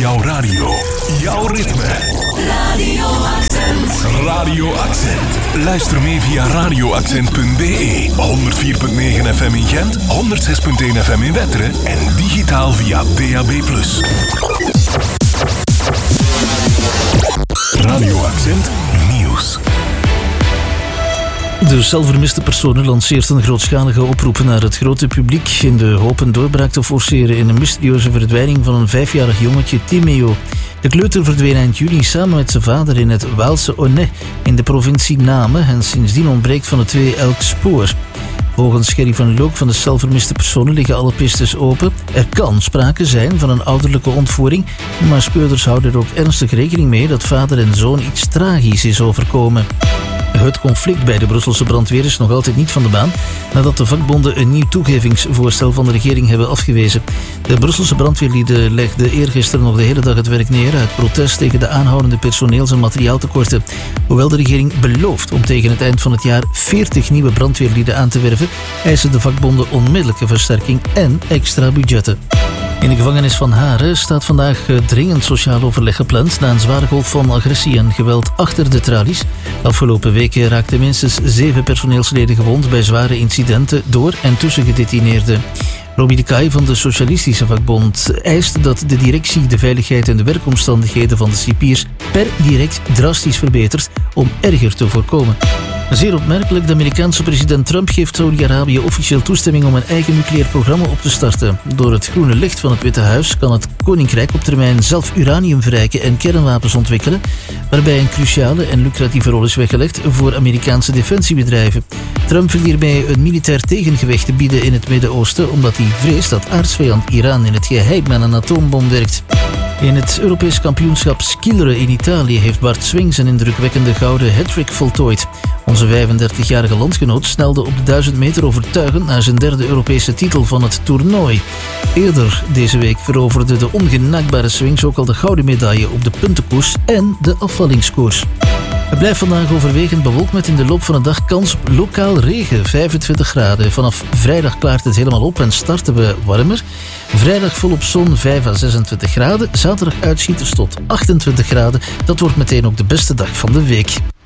Jouw radio, jouw ritme. Radio Accent. Radio Accent. Luister mee via radioaccent.be. 104.9 FM in Gent, 106.1 FM in Wetteren en digitaal via DAB+. Radio Accent Nieuws. De zelfvermiste personen lanceert een grootschalige oproep naar het grote publiek in de hoop een doorbraak te forceren in een mysterieuze verdwijning van een 5-jarig jongetje, Timeo. De kleuter verdween eind juni samen met zijn vader in het Waalse Onnet in de provincie Namen en sindsdien ontbreekt van de twee elk spoor. Volgens Gerry van Look van de zelfvermiste personen liggen alle pistes open. Er kan sprake zijn van een ouderlijke ontvoering, maar speurders houden er ook ernstig rekening mee dat vader en zoon iets tragisch is overkomen. Het conflict bij de Brusselse brandweer is nog altijd niet van de baan nadat de vakbonden een nieuw toegevingsvoorstel van de regering hebben afgewezen. De Brusselse brandweerlieden legden eergisteren nog de hele dag het werk neer uit protest tegen de aanhoudende personeels- en materiaaltekorten. Hoewel de regering belooft om tegen het eind van het jaar 40 nieuwe brandweerlieden aan te werven, eisen de vakbonden onmiddellijke versterking en extra budgetten. In de gevangenis van Haren staat vandaag dringend sociaal overleg gepland na een zware golf van agressie en geweld achter de tralies. Afgelopen weken raakten minstens 7 personeelsleden gewond bij zware incidenten door en tussen gedetineerden. Robbie de Kaai van de Socialistische Vakbond eist dat de directie de veiligheid en de werkomstandigheden van de cipiers per direct drastisch verbetert om erger te voorkomen. Zeer opmerkelijk, de Amerikaanse president Trump geeft Saudi-Arabië officieel toestemming om een eigen nucleair programma op te starten. Door het groene licht van het Witte Huis kan het Koninkrijk op termijn zelf uranium verrijken en kernwapens ontwikkelen, waarbij een cruciale en lucratieve rol is weggelegd voor Amerikaanse defensiebedrijven. Trump wil hiermee een militair tegengewicht te bieden in het Midden-Oosten, omdat hij vreest dat aardsvijand Iran in het geheim aan een atoombom werkt. In het Europees kampioenschap skileren in Italië heeft Bart Swing zijn indrukwekkende gouden hattrick voltooid. Onze 35-jarige landgenoot snelde op de 1000 meter overtuigend naar zijn derde Europese titel van het toernooi. Eerder deze week veroverde de ongenaakbare Swings ook al de gouden medaille op de puntenkoers en de afvallingskoers. Het blijft vandaag overwegend bewolkt met in de loop van de dag kans op lokaal regen, 25 graden. Vanaf vrijdag klaart het helemaal op en starten we warmer. Vrijdag volop zon, 5 à 26 graden. Zaterdag uitschieters tot 28 graden. Dat wordt meteen ook de beste dag van de week.